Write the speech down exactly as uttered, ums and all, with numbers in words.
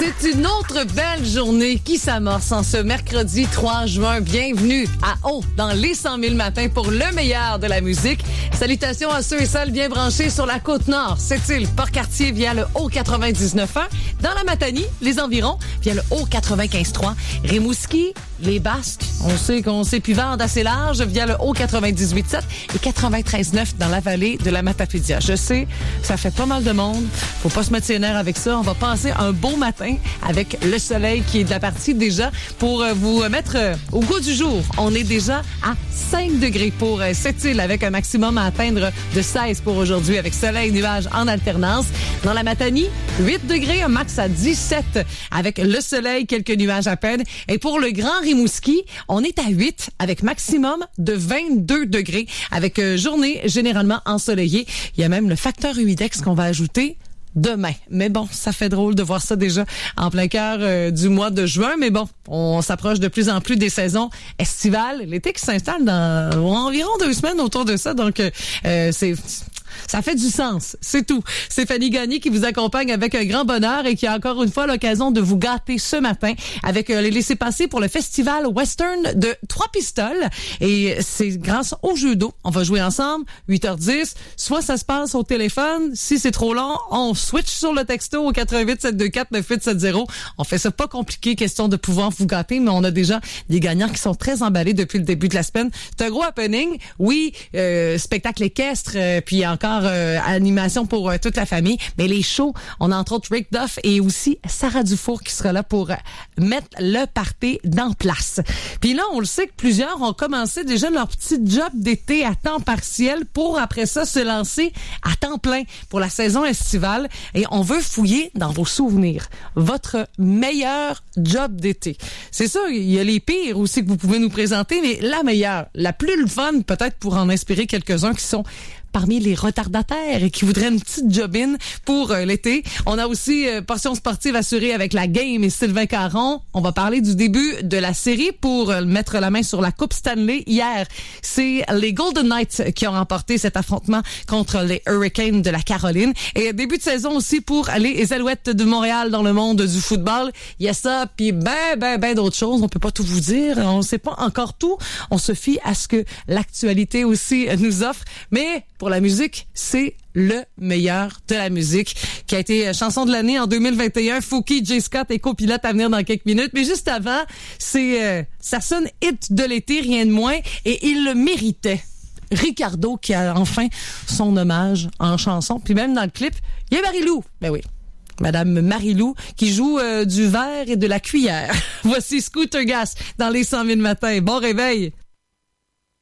C'est une autre belle journée qui s'amorce en ce mercredi trois juin. Bienvenue à Haut dans les cent mille matins pour le meilleur de la musique. Salutations à ceux et celles bien branchés sur la Côte-Nord, Sept-Îles, Port-Cartier via le Haut quatre-vingt-dix-neuf point un, dans la Matanie, les environs via le Haut quatre-vingt-quinze point trois, Rimouski, les Basques, on sait qu'on sait plus vendre assez large via le Haut quatre-vingt-dix-huit point sept et quatre-vingt-treize point neuf dans la vallée de la Matapédia. Je sais, ça fait pas mal de monde. Faut pas se mettre ses nerfs avec ça. On va passer un beau matin avec le soleil qui est de la partie déjà pour vous mettre au goût du jour. On est déjà à cinq degrés pour Sept-Îles avec un maximum à atteindre de seize pour aujourd'hui avec soleil et nuages en alternance. Dans la Matanie, huit degrés, un max à dix-sept avec le soleil, quelques nuages à peine. Et pour le Grand Rimouski, on est à huit avec maximum de vingt-deux degrés avec journée généralement ensoleillée. Il y a même le facteur humidex qu'on va ajouter demain. Mais bon, ça fait drôle de voir ça déjà en plein cœur euh, du mois de juin. Mais bon, on s'approche de plus en plus des saisons estivales. L'été qui s'installe dans environ deux semaines autour de ça. Donc, euh, c'est... ça fait du sens, c'est tout. C'est Fanny Gagné qui vous accompagne avec un grand bonheur et qui a encore une fois l'occasion de vous gâter ce matin avec les laissez-passer pour le festival western de Trois-Pistoles. Et c'est grâce au jeu d'eau. On va jouer ensemble, huit heures dix. Soit ça se passe au téléphone. Si c'est trop long, on switch sur le texto au quatre huit sept deux quatre neuf huit sept zéro. On fait ça pas compliqué, question de pouvoir vous gâter, mais on a déjà des gagnants qui sont très emballés depuis le début de la semaine. C'est un gros happening. Oui, euh, spectacle équestre, euh, puis encore Encore euh, animation pour euh, toute la famille. Mais les shows, on a entre autres Rick Duff et aussi Sarah Dufour qui sera là pour euh, mettre le party dans place. Puis là, on le sait que plusieurs ont commencé déjà leur petit job d'été à temps partiel pour après ça se lancer à temps plein pour la saison estivale. Et on veut fouiller dans vos souvenirs. Votre meilleur job d'été. C'est ça, il y a les pires aussi que vous pouvez nous présenter, mais la meilleure, la plus le fun peut-être pour en inspirer quelques-uns qui sont parmi les retardataires et qui voudraient une petite job-in pour euh, l'été. On a aussi euh, portion sportive assurée avec la Game et Sylvain Caron. On va parler du début de la série pour euh, mettre la main sur la Coupe Stanley. Hier, c'est les Golden Knights qui ont remporté cet affrontement contre les Hurricanes de la Caroline. Et début de saison aussi pour les Alouettes de Montréal dans le monde du football. Il y a ça, puis ben, ben, ben d'autres choses. On peut pas tout vous dire. On sait pas encore tout. On se fie à ce que l'actualité aussi nous offre. Mais pour la musique, c'est le meilleur de la musique qui a été chanson de l'année en deux mille vingt et un. Fouki, J. Scott et copilote à venir dans quelques minutes. Mais juste avant, c'est euh, ça sonne hit de l'été, rien de moins. Et il le méritait. Ricardo qui a enfin son hommage en chanson. Puis même dans le clip, il y a Marie-Lou. Ben oui. Madame Marie-Lou, qui joue euh, du verre et de la cuillère. Voici Scooter Gas dans les cent mille matins. Bon réveil!